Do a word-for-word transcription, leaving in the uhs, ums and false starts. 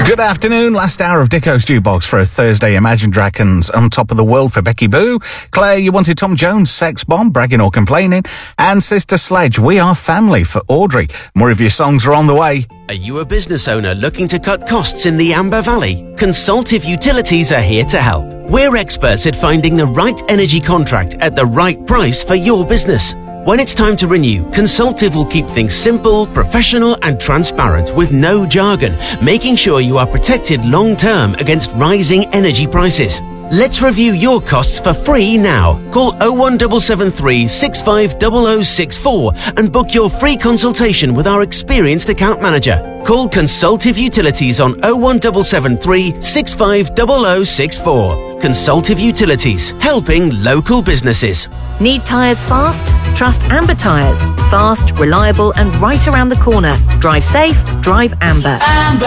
Good afternoon. Last hour of Dicko's Jukebox for a Thursday. Imagine Dragons on top of the world for Becky Boo. Claire, you wanted Tom Jones, Sex Bomb, Bragging or Complaining. And Sister Sledge, We Are Family for Audrey. More of your songs are on the way. Are you a business owner looking to cut costs in the Amber Valley? Consultative Utilities are here to help. We're experts at finding the right energy contract at the right price for your business. When it's time to renew, Consultative will keep things simple, professional and transparent with no jargon, making sure you are protected long-term against rising energy prices. Let's review your costs for free now. Call oh one seven seven three, six five zero zero six four and book your free consultation with our experienced account manager. Call Consultative Utilities on oh one seven seven three, six five zero zero six four. Consultative Utilities, helping local businesses. Need tyres fast? Trust Amber Tyres. Fast, reliable and right around the corner. Drive safe, drive Amber. Amber.